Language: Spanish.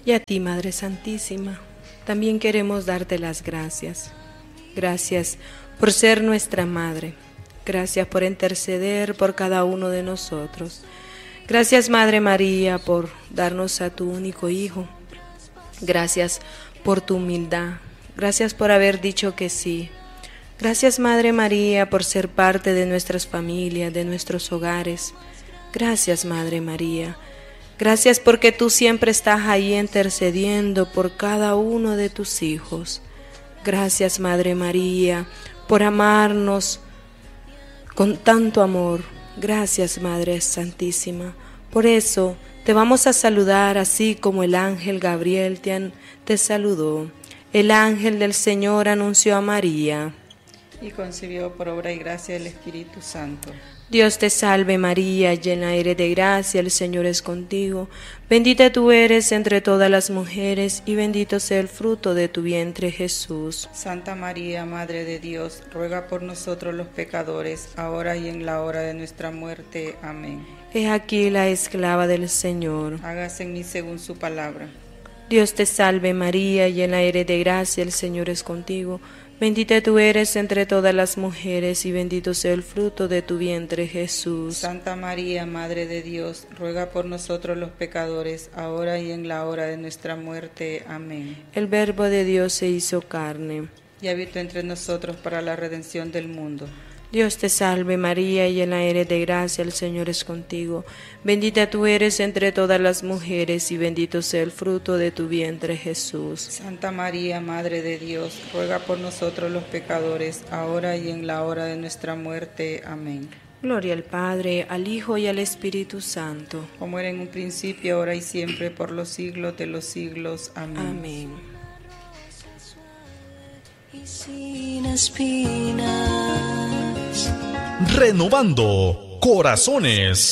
Y a ti, Madre Santísima, también queremos darte las gracias. Gracias por ser nuestra Madre. Gracias por interceder por cada uno de nosotros. Gracias, Madre María, por darnos a tu único Hijo. Gracias por tu humildad. Gracias por haber dicho que sí. Gracias, Madre María, por ser parte de nuestras familias, de nuestros hogares. Gracias, Madre María. Gracias porque tú siempre estás ahí intercediendo por cada uno de tus hijos. Gracias, Madre María, por amarnos con tanto amor. Gracias, Madre Santísima. Por eso te vamos a saludar así como el ángel Gabriel te saludó. El ángel del Señor anunció a María. Y concibió por obra y gracia del Espíritu Santo. Dios te salve María, llena eres de gracia, el Señor es contigo. Bendita tú eres entre todas las mujeres y bendito sea el fruto de tu vientre, Jesús. Santa María, Madre de Dios, ruega por nosotros los pecadores, ahora y en la hora de nuestra muerte. Amén. He aquí la esclava del Señor. Hágase en mí según su palabra. Dios te salve María, llena eres de gracia, el Señor es contigo. Bendita tú eres entre todas las mujeres y bendito sea el fruto de tu vientre, Jesús. Santa María, Madre de Dios, ruega por nosotros los pecadores, ahora y en la hora de nuestra muerte. Amén. El Verbo de Dios se hizo carne y habitó entre nosotros para la redención del mundo. Dios te salve María, llena eres de gracia, el Señor es contigo. Bendita tú eres entre todas las mujeres y bendito sea el fruto de tu vientre, Jesús. Santa María, Madre de Dios, ruega por nosotros los pecadores, ahora y en la hora de nuestra muerte. Amén. Gloria al Padre, al Hijo y al Espíritu Santo. Como era en un principio, ahora y siempre, por los siglos de los siglos. Amén. Amén. Y sin espinas. Renovando corazones.